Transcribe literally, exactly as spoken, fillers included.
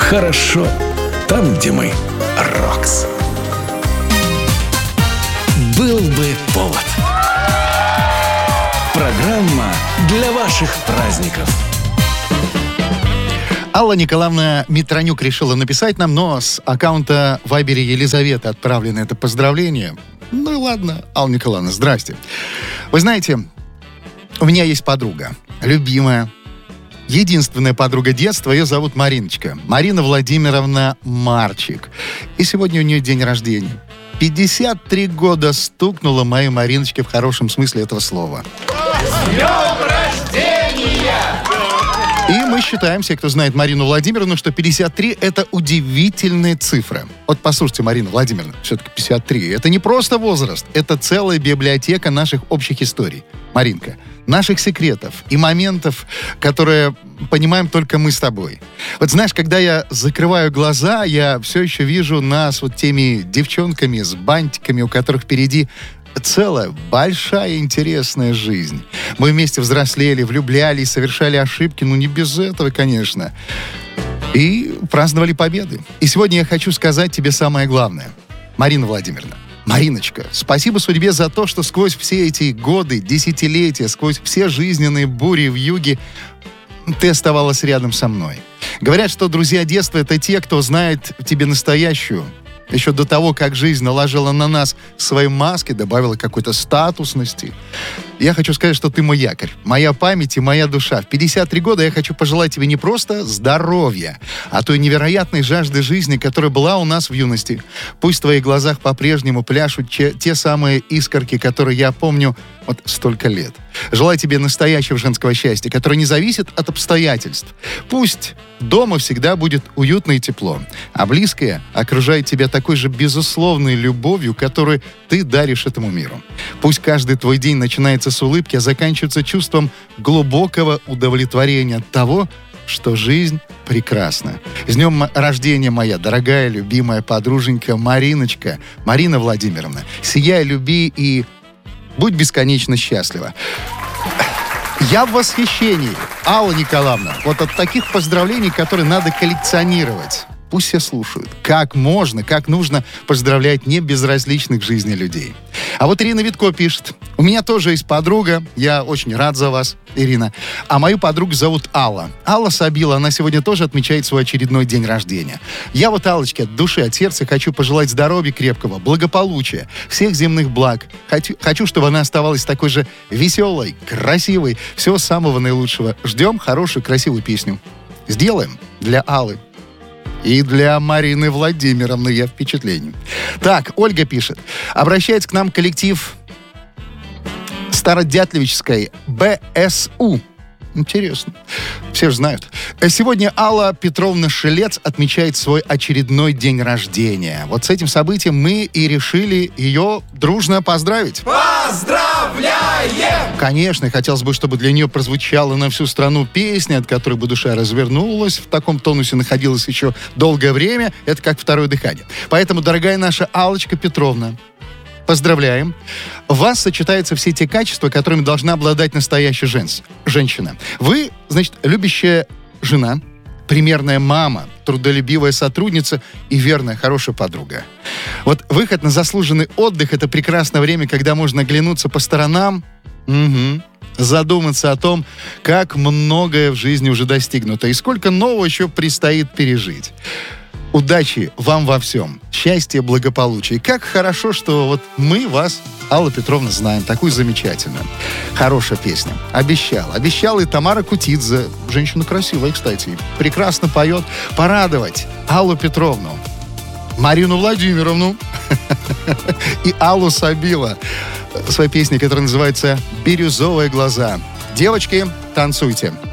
хорошо там, где мы. Рокс. Был бы повод. Программа для ваших праздников. Алла Николаевна Митронюк решила написать нам, но с аккаунта Вайбере Елизаветы отправлено это поздравление. Ну и ладно, Алла Николаевна, здрасте. Вы знаете, у меня есть подруга, любимая, единственная подруга детства, ее зовут Мариночка. Марина Владимировна Марчик. И сегодня у нее день рождения. пятьдесят три года стукнула моей Мариночке в хорошем смысле этого слова. С днем рождения! И мы считаем, все, кто знает Марину Владимировну, что пятьдесят три — это удивительная цифра. Вот послушайте, Марина Владимировна, все-таки пятьдесят три — это не просто возраст, это целая библиотека наших общих историй. Маринка, наших секретов и моментов, которые понимаем только мы с тобой. Вот знаешь, когда я закрываю глаза, я все еще вижу нас вот теми девчонками с бантиками, у которых впереди целая, большая, интересная жизнь. Мы вместе взрослели, влюблялись, совершали ошибки, ну не без этого, конечно. И праздновали победы. И сегодня я хочу сказать тебе самое главное. Марина Владимировна, Мариночка, спасибо судьбе за то, что сквозь все эти годы, десятилетия, сквозь все жизненные бури в юге ты оставалась рядом со мной. Говорят, что друзья детства — это те, кто знает тебе настоящую. Еще до того, как жизнь наложила на нас свои маски, добавила какой-то статусности. Я хочу сказать, что ты мой якорь, моя память и моя душа. В пятьдесят три года я хочу пожелать тебе не просто здоровья, а той невероятной жажды жизни, которая была у нас в юности. Пусть в твоих глазах по-прежнему пляшут че- те самые искорки, которые я помню вот столько лет. Желаю тебе настоящего женского счастья, которое не зависит от обстоятельств. Пусть дома всегда будет уютно и тепло, а близкое окружает тебя такой же безусловной любовью, которую ты даришь этому миру. Пусть каждый твой день начинается с улыбки, а заканчивается чувством глубокого удовлетворения от того, что жизнь прекрасна. С днем рождения, моя дорогая, любимая подруженька Мариночка, Марина Владимировна. Сияй, люби и будь бесконечно счастлива. Я в восхищении, Алла Николаевна, вот от таких поздравлений, которые надо коллекционировать. Пусть все слушают, как можно, как нужно поздравлять небезразличных в жизни людей. А вот Ирина Витко пишет. У меня тоже есть подруга, я очень рад за вас, Ирина. А мою подругу зовут Алла. Алла Сабила, она сегодня тоже отмечает свой очередной день рождения. Я вот Аллочке от души, от сердца хочу пожелать здоровья крепкого, благополучия, всех земных благ. Хочу, хочу, чтобы она оставалась такой же веселой, красивой, всего самого наилучшего. Ждем хорошую, красивую песню. Сделаем для Аллы. И для Марины Владимировны я впечатление. Так, Ольга пишет. Обращается к нам коллектив Стародятлевической бэ эс у. Интересно. Все же знают. Сегодня Алла Петровна Шелец отмечает свой очередной день рождения. Вот с этим событием мы и решили ее дружно поздравить. Поздравляем! Конечно, хотелось бы, чтобы для нее прозвучала на всю страну песня, от которой бы душа развернулась, в таком тонусе находилась еще долгое время. Это как второе дыхание. Поэтому, дорогая наша Аллочка Петровна, поздравляем. В вас сочетаются все те качества, которыми должна обладать настоящая женс- женщина. Вы, значит, любящая жена, примерная мама, трудолюбивая сотрудница и верная, хорошая подруга. Вот выход на заслуженный отдых — это прекрасное время, когда можно оглянуться по сторонам, угу, задуматься о том, как многое в жизни уже достигнуто и сколько нового еще предстоит пережить. Удачи вам во всем. Счастья, благополучия. Как хорошо, что вот мы вас, Алла Петровна, знаем. Такую замечательную. Хорошая песня. Обещал. Обещала и Тамара Кутидзе. Женщина красивая, кстати. Прекрасно поет. Порадовать Аллу Петровну, Марину Владимировну и Аллу Сабила своей песней, которая называется «Бирюзовые глаза». Девочки, танцуйте.